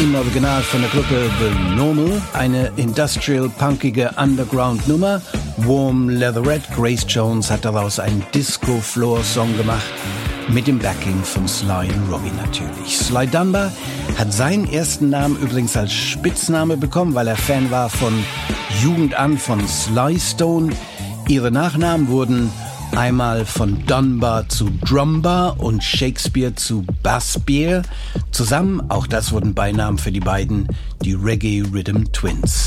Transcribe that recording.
im Original von der Gruppe The Normal, eine industrial-punkige Underground-Nummer. Warm Leatherette, Grace Jones hat daraus einen Disco-Floor-Song gemacht, mit dem Backing von Sly und Robbie natürlich. Sly Dunbar hat seinen ersten Namen übrigens als Spitzname bekommen, weil er Fan war von Jugend an von Sly Stone. Ihre Nachnamen wurden einmal von Dunbar zu Drumbar und Shakespeare zu Bassbeer. Zusammen, auch das wurden Beinamen für die beiden, die Reggae Rhythm Twins.